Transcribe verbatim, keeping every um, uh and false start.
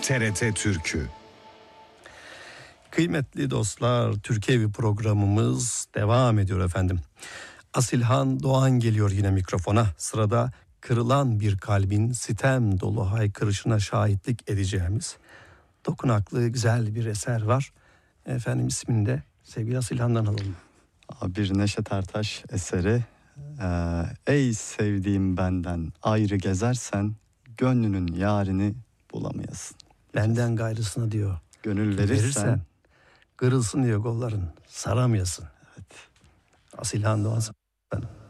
T R T Türkü. Kıymetli dostlar, Türkiye Evi programımız devam ediyor efendim. Asilhan Doğan geliyor yine mikrofona. Sırada kırılan bir kalbin sitem dolu haykırışına şahitlik edeceğimiz dokunaklı güzel bir eser var. Efendim ismini de sevgili Asilhan'dan alalım. Bir Neşet Ertaş eseri. Ee, ey sevdiğim benden ayrı gezersen gönlünün yarini bulamayasın. Benden gayrısına diyor. Gönül verirsen, verirsen kırılsın diyor kolların, saramayasın. Evet. Asilhan Doğan.